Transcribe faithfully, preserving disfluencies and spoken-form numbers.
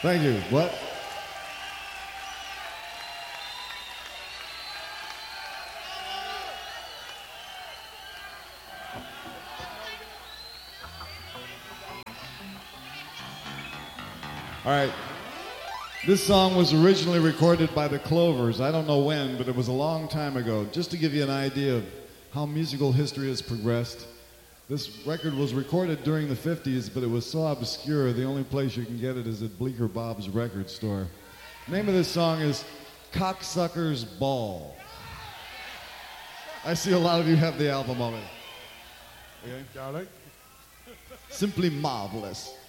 Thank you. What? All right. This song was originally recorded by the Clovers. I don't know when, but it was a long time ago. Just to give you an idea of how musical history has progressed, this record was recorded during the fifties, but it was so obscure, the only place you can get it is at Bleecker Bob's record store. The name of this song is Cocksucker's Ball. I see a lot of you have the album already. Okay? Got it? Simply marvelous.